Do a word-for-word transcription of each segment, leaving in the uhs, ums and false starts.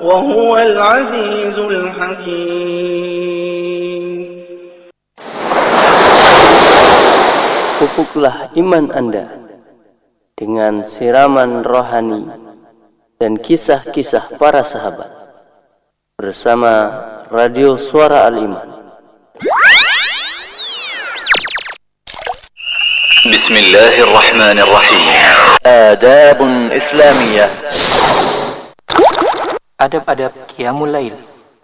وهو العزيز الحكيم. Pupuklah iman Anda dengan siraman rohani dan kisah-kisah para sahabat bersama Radio Suara Al-Iman. Bismillahirrahmanirrahim. Adabun Islamiyah. Adab-adab Qiyamul Lail.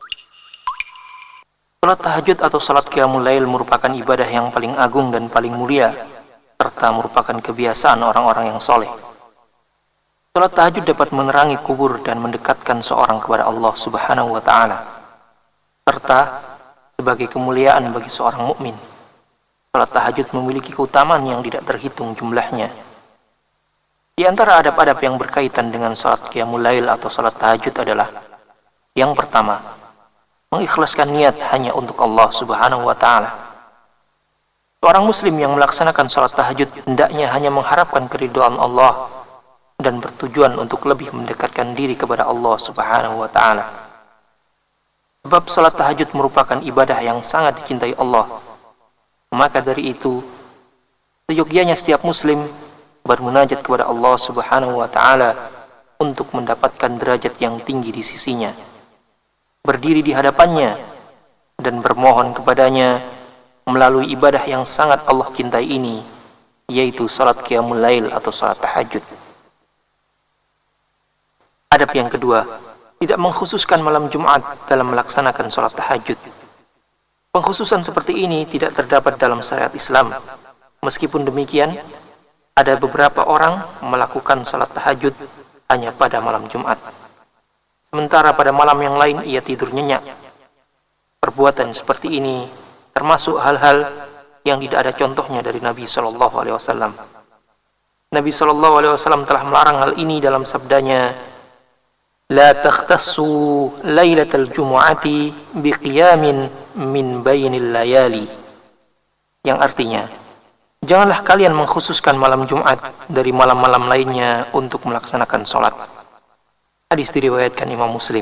Salat tahajud atau salat Qiyamul Lail merupakan ibadah yang paling agung dan paling mulia, serta merupakan kebiasaan orang-orang yang soleh. Salat tahajud dapat menerangi kubur dan mendekatkan seorang kepada Allah Subhanahu wa Ta'ala, serta sebagai kemuliaan bagi seorang mukmin. Salat tahajud memiliki keutamaan yang tidak terhitung jumlahnya. Di antara adab-adab yang berkaitan dengan salat Qiyamul Lail atau salat tahajud adalah: yang pertama, mengikhlaskan niat hanya untuk Allah Subhanahu wa Ta'ala. Seorang muslim yang melaksanakan salat tahajud hendaknya hanya mengharapkan keridhaan Allah dan bertujuan untuk lebih mendekatkan diri kepada Allah Subhanahu wa Ta'ala. Sebab salat tahajud merupakan ibadah yang sangat dicintai Allah. Maka dari itu, seyogyanya setiap muslim bermunajat kepada Allah Subhanahu wa Ta'ala untuk mendapatkan derajat yang tinggi di sisinya, berdiri di hadapannya dan bermohon kepadanya melalui ibadah yang sangat Allah cintai ini, yaitu salat Qiyamul Lail atau salat tahajud. Adab yang kedua, tidak mengkhususkan malam Jumat dalam melaksanakan salat tahajud. Pengkhususan seperti ini tidak terdapat dalam syariat Islam. Meskipun demikian, ada beberapa orang melakukan salat tahajud hanya pada malam Jumat, sementara pada malam yang lain ia tidur nyenyak. Perbuatan seperti ini termasuk hal-hal yang tidak ada contohnya dari Nabi shallallahu alaihi wasallam. Nabi shallallahu alaihi wasallam telah melarang hal ini dalam sabdanya, "La takhtassu lailatal jumu'ati biqiyamin min bainil layali." Yang artinya, janganlah kalian mengkhususkan malam Jumat dari malam-malam lainnya untuk melaksanakan sholat. Hadis diriwayatkan Imam Muslim.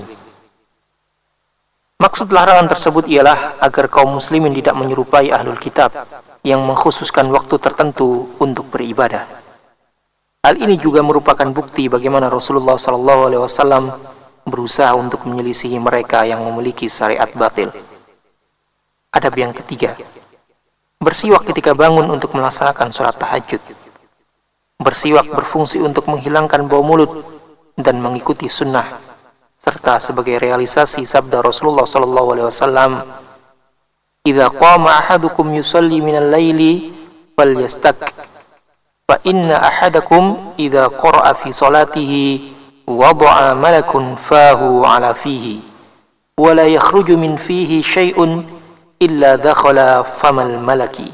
Maksud larangan tersebut ialah agar kaum muslimin tidak menyerupai ahlul kitab yang mengkhususkan waktu tertentu untuk beribadah. Hal ini juga merupakan bukti bagaimana Rasulullah shallallahu alaihi wasallam berusaha untuk menyelisihi mereka yang memiliki syariat batil. Adab yang ketiga, bersiwak ketika bangun untuk melaksanakan sholat tahajud. Bersiwak berfungsi untuk menghilangkan bau mulut dan mengikuti sunnah, serta sebagai realisasi sabda Rasulullah shallallahu alaihi wasallam, "Idza qama ahadukum yusalli minal laili falyastak, fa inna ahadakum idza qara'a fi salatihi wada'a malakun fahu ala fihi, wa la yakhruju min fihi syai'un illa dakhala famal malaki."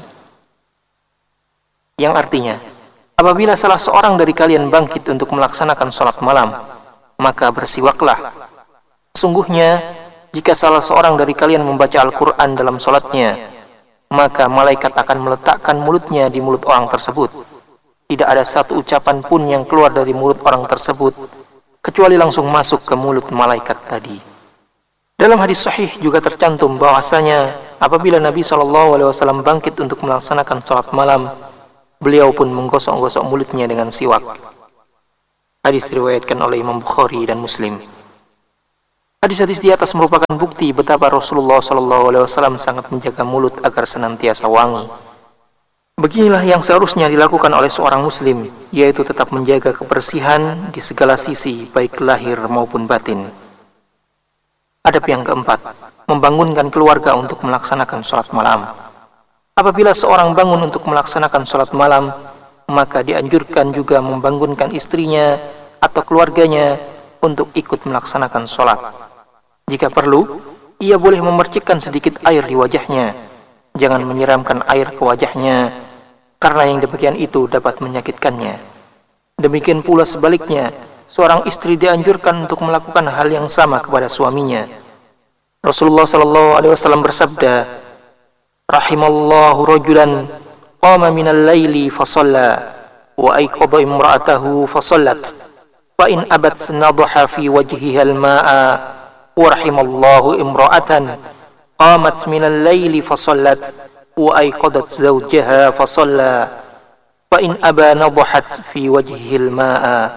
Yang artinya, apabila salah seorang dari kalian bangkit untuk melaksanakan sholat malam, maka bersiwaklah. Sesungguhnya, jika salah seorang dari kalian membaca Al-Quran dalam sholatnya, maka malaikat akan meletakkan mulutnya di mulut orang tersebut. Tidak ada satu ucapan pun yang keluar dari mulut orang tersebut, kecuali langsung masuk ke mulut malaikat tadi. Dalam hadis sahih juga tercantum bahwasanya apabila Nabi shallallahu alaihi wasallam bangkit untuk melaksanakan sholat malam, beliau pun menggosok-gosok mulutnya dengan siwak. Hadis diriwayatkan oleh Imam Bukhari dan Muslim. Hadis-hadis di atas merupakan bukti betapa Rasulullah shallallahu alaihi wasallam sangat menjaga mulut agar senantiasa wangi. Beginilah yang seharusnya dilakukan oleh seorang muslim, yaitu tetap menjaga kebersihan di segala sisi, baik lahir maupun batin. Adab yang keempat, membangunkan keluarga untuk melaksanakan sholat malam. Apabila seorang bangun untuk melaksanakan sholat malam, maka dianjurkan juga membangunkan istrinya atau keluarganya untuk ikut melaksanakan sholat. Jika perlu, ia boleh memercikkan sedikit air di wajahnya. Jangan menyiramkan air ke wajahnya, karena yang demikian itu dapat menyakitkannya. Demikian pula sebaliknya, seorang istri dianjurkan untuk melakukan hal yang sama kepada suaminya. Rasulullah shallallahu alaihi wasallam bersabda, "Rahimallahu rajulan qama minal laili fasalla wa ayqadha imra'atahu fasallat fa in abat nadha fi wajhiha al-ma'a wa rahimallahu imra'atan qamat minal laili fasallat wa ayqadat zawjaha fasalla fa in aba nadhat fi wajhil ma'a.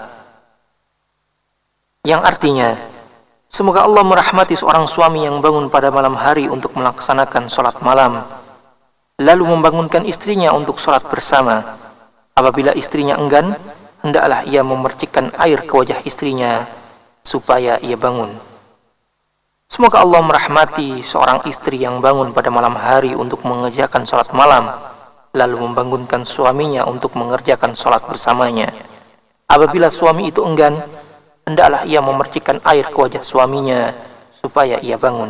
Yang artinya, semoga Allah merahmati seorang suami yang bangun pada malam hari untuk melaksanakan sholat malam, lalu membangunkan istrinya untuk sholat bersama. Apabila istrinya enggan, hendaklah ia memercikkan air ke wajah istrinya supaya ia bangun. Semoga Allah merahmati seorang istri yang bangun pada malam hari untuk mengerjakan sholat malam, lalu membangunkan suaminya untuk mengerjakan sholat bersamanya. Apabila suami itu enggan, hendaklah ia memercikkan air ke wajah suaminya supaya ia bangun.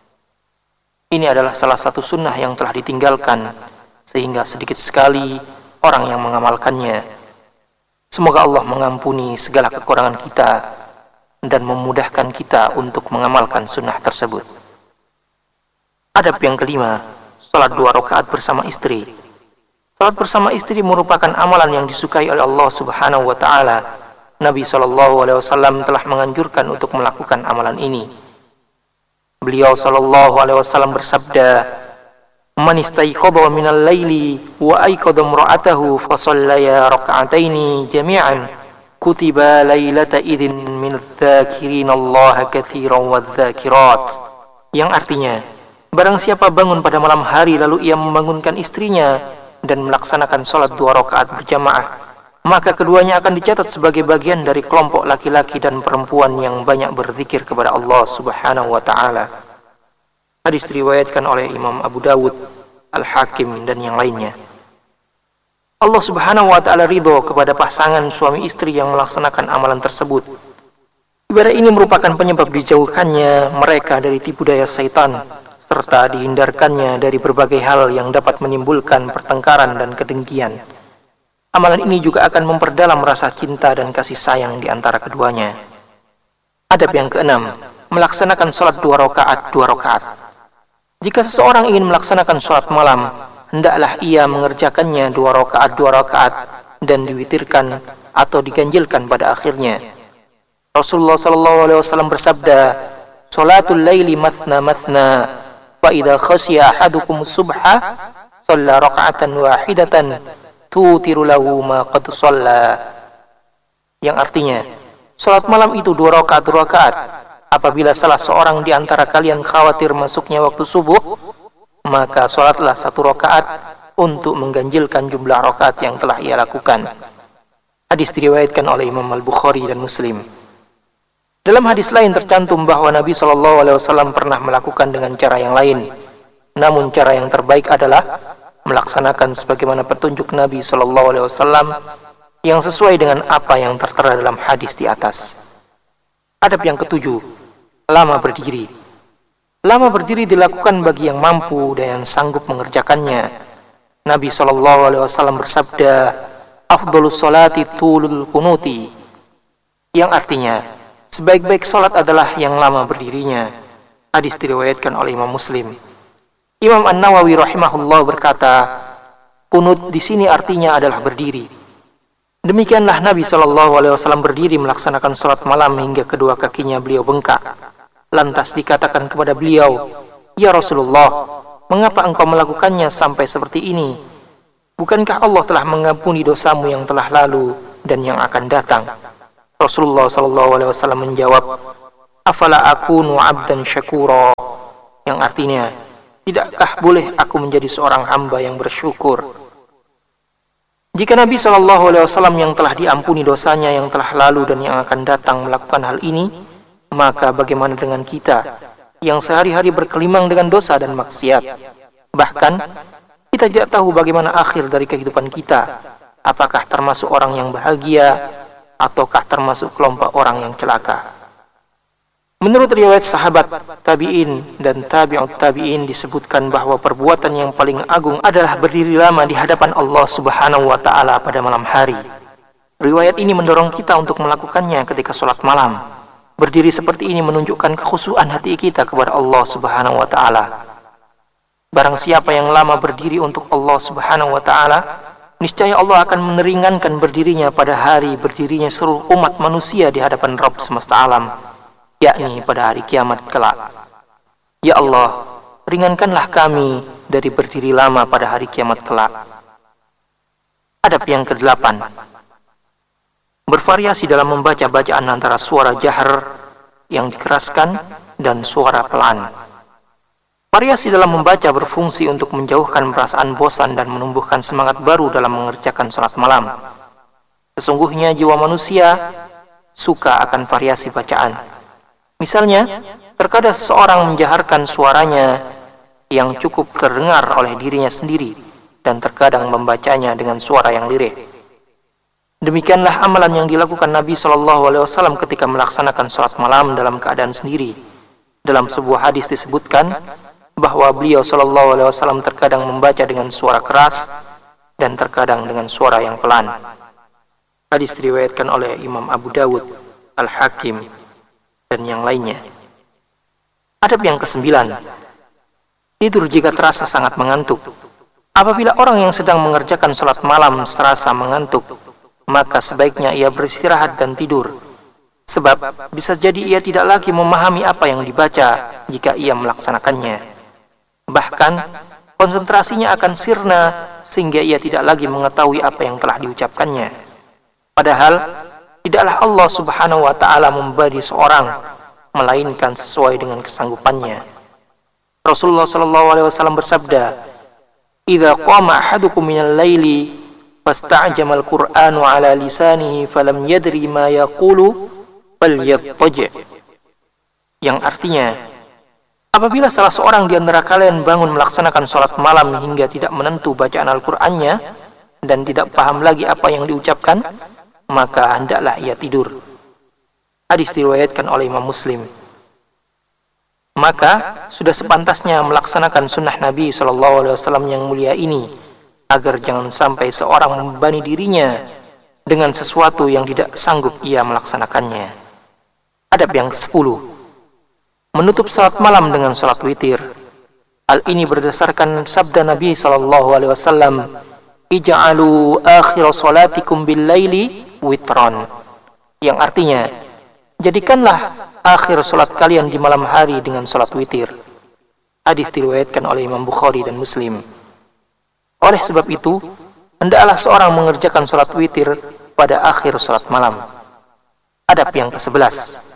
Ini adalah salah satu sunnah yang telah ditinggalkan, sehingga sedikit sekali orang yang mengamalkannya. Semoga Allah mengampuni segala kekurangan kita dan memudahkan kita untuk mengamalkan sunnah tersebut. Adab yang kelima, salat dua rakaat bersama istri. Salat bersama istri merupakan amalan yang disukai oleh Allah Subhanahu wa taala. Nabi sallallahu alaihi wasallam telah menganjurkan untuk melakukan amalan ini. Beliau sallallahu alaihi wasallam bersabda, "Man istayqadha minal laili wa ayqadha imra'atahu fa shallaya rak'ataini jami'an kutiba lailata idzin min dzakirinallaha katsiran wadzakirat." Yang artinya, barang siapa bangun pada malam hari lalu ia membangunkan istrinya dan melaksanakan salat dua rakaat berjamaah, maka keduanya akan dicatat sebagai bagian dari kelompok laki-laki dan perempuan yang banyak berzikir kepada Allah Subhanahu wa taala. Hadis diriwayatkan oleh Imam Abu Dawud, Al-Hakim dan yang lainnya. Allah Subhanahu wa taala ridho kepada pasangan suami istri yang melaksanakan amalan tersebut. Ibadah ini merupakan penyebab dijauhkannya mereka dari tipu daya syaitan serta dihindarkannya dari berbagai hal yang dapat menimbulkan pertengkaran dan kedengkian. Amalan ini juga akan memperdalam rasa cinta dan kasih sayang di antara keduanya. Adab yang keenam, melaksanakan sholat dua rakaat dua rakaat. Jika seseorang ingin melaksanakan sholat malam, hendaklah ia mengerjakannya dua rakaat dua rakaat dan diwitirkan atau diganjilkan pada akhirnya. Rasulullah sallallahu alaihi wasallam bersabda, "Sholatul laili mathna mathna, fa idza khashiya ahadukum subha, shalla raka'atan wahidatan tutiru lahu ma qad shalla." Yang artinya, salat malam itu dua rakaat dua rakaat. Apabila salah seorang di antara kalian khawatir masuknya waktu subuh, maka salatlah satu rakaat untuk mengganjilkan jumlah rakaat yang telah ia lakukan. Hadis diriwayatkan oleh Imam Al-Bukhari dan Muslim. Dalam hadis lain tercantum bahwa Nabi shallallahu alaihi wasallam pernah melakukan dengan cara yang lain. Namun cara yang terbaik adalah melaksanakan sebagaimana petunjuk Nabi shallallahu alaihi wasallam yang sesuai dengan apa yang tertera dalam hadis di atas. Adab yang ketujuh, lama berdiri. Lama berdiri dilakukan bagi yang mampu dan yang sanggup mengerjakannya. Nabi shallallahu alaihi wasallam bersabda, "Afdhalus sholati tulul kunuti." Yang artinya, sebaik-baik salat adalah yang lama berdirinya. Hadis diriwayatkan oleh Imam Muslim. Imam An-Nawawi rahimahullah berkata, kunut di sini artinya adalah berdiri. Demikianlah Nabi shallallahu alaihi wasallam berdiri melaksanakan salat malam hingga kedua kakinya beliau bengkak. Lantas dikatakan kepada beliau, "Ya Rasulullah, mengapa engkau melakukannya sampai seperti ini? Bukankah Allah telah mengampuni dosamu yang telah lalu dan yang akan datang?" Rasulullah shallallahu alaihi wasallam menjawab, "Afala akunu abdan syakura?" Yang artinya, tidakkah boleh aku menjadi seorang hamba yang bersyukur? Jika Nabi shallallahu alaihi wasallam yang telah diampuni dosanya yang telah lalu dan yang akan datang melakukan hal ini, maka bagaimana dengan kita yang sehari-hari berkelimang dengan dosa dan maksiat? Bahkan kita tidak tahu bagaimana akhir dari kehidupan kita. Apakah termasuk orang yang bahagia ataukah termasuk kelompok orang yang celaka? Menurut riwayat sahabat, tabi'in dan tabi'ut tabi'in disebutkan bahwa perbuatan yang paling agung adalah berdiri lama di hadapan Allah Subhanahu wa taala pada malam hari. Riwayat ini mendorong kita untuk melakukannya ketika sholat malam. Berdiri seperti ini menunjukkan kekhusyuan hati kita kepada Allah Subhanahu wa taala. Barang siapa yang lama berdiri untuk Allah Subhanahu wa taala, niscaya Allah akan meneringankan berdirinya pada hari berdirinya seluruh umat manusia di hadapan Rabb semesta alam. yakni pada hari kiamat kelak. Ya Allah, ringankanlah kami dari berdiri lama pada hari kiamat kelak. Adab yang kedelapan, bervariasi dalam membaca bacaan antara suara jahar yang dikeraskan dan suara pelan. Variasi dalam membaca berfungsi untuk menjauhkan perasaan bosan dan menumbuhkan semangat baru dalam mengerjakan sholat malam. Sesungguhnya jiwa manusia suka akan variasi bacaan. Misalnya, terkadang seseorang menjaharkan suaranya yang cukup terdengar oleh dirinya sendiri dan terkadang membacanya dengan suara yang lirih. Demikianlah amalan yang dilakukan Nabi shallallahu alaihi wasallam ketika melaksanakan sholat malam dalam keadaan sendiri. Dalam sebuah hadis disebutkan bahwa beliau shallallahu alaihi wasallam terkadang membaca dengan suara keras dan terkadang dengan suara yang pelan. Hadis diriwayatkan oleh Imam Abu Dawud, Al-Hakim, dan yang lainnya. Adab yang kesembilan, tidur jika terasa sangat mengantuk. Apabila orang yang sedang mengerjakan sholat malam serasa mengantuk, maka sebaiknya ia beristirahat dan tidur. Sebab bisa jadi ia tidak lagi memahami apa yang dibaca jika ia melaksanakannya. Bahkan konsentrasinya akan sirna sehingga ia tidak lagi mengetahui apa yang telah diucapkannya. Padahal tidaklah Allah Subhanahu wa taala memberi seorang melainkan sesuai dengan kesanggupannya. Rasulullah sallallahu alaihi wasallam bersabda, "Idza qama ahadukum minal laili fasta'jama al-Qur'anu ala lisanihi falam yadri ma yaqulu falyattaji." Yang artinya, apabila salah seorang di antara kalian bangun melaksanakan sholat malam hingga tidak menentu bacaan Al-Qur'annya dan tidak paham lagi apa yang diucapkan, maka hendaklah ia tidur. Hadis diriwayatkan oleh Imam Muslim. Maka sudah sepantasnya melaksanakan sunnah Nabi shallallahu alaihi wasallam yang mulia ini, agar jangan sampai seorang membebani dirinya dengan sesuatu yang tidak sanggup ia melaksanakannya. Adab yang kesepuluh, menutup salat malam dengan salat witir. Hal ini berdasarkan sabda Nabi shallallahu alaihi wasallam, "Ij'alu akhir salatikum bil laili witron." Yang artinya, jadikanlah akhir salat kalian di malam hari dengan salat witir. Hadis diriwayatkan oleh Imam Bukhari dan Muslim. Oleh sebab itu, hendaklah seorang mengerjakan salat witir pada akhir salat malam. Adab yang kesebelas,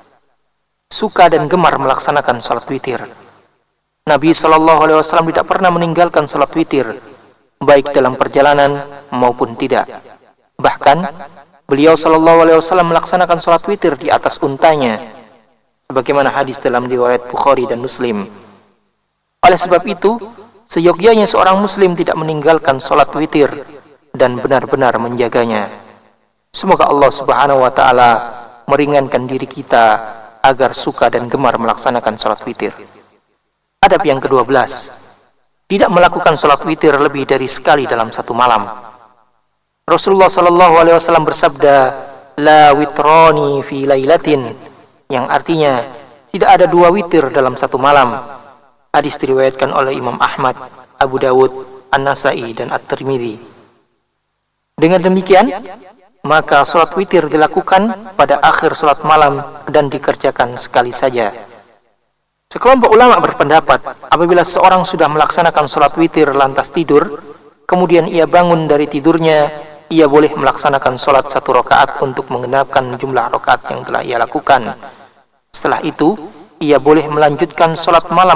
suka dan gemar melaksanakan salat witir. Nabi shallallahu alaihi wasallam tidak pernah meninggalkan salat witir, baik dalam perjalanan maupun tidak. Bahkan beliau shallallahu alaihi wasallam melaksanakan salat witir di atas untanya, sebagaimana hadis dalam riwayat Bukhari dan Muslim. Oleh sebab itu, seyogyanya seorang muslim tidak meninggalkan salat witir dan benar-benar menjaganya. Semoga Allah Subhanahu wa taala meringankan diri kita agar suka dan gemar melaksanakan salat witir. Adab yang kedua belas, tidak melakukan salat witir lebih dari sekali dalam satu malam. Rasulullah sallallahu alaihi wasallam bersabda, "La witrani fi lailatin," yang artinya tidak ada dua witir dalam satu malam. Hadis diriwayatkan oleh Imam Ahmad, Abu Dawud, An-Nasai, dan At-Tirmidzi. Dengan demikian, maka salat witir dilakukan pada akhir salat malam dan dikerjakan sekali saja. Sekelompok ulama berpendapat, apabila seorang sudah melaksanakan salat witir lantas tidur, kemudian ia bangun dari tidurnya, ia boleh melaksanakan salat satu rakaat untuk menggenapkan jumlah rakaat yang telah ia lakukan. Setelah itu, ia boleh melanjutkan salat malam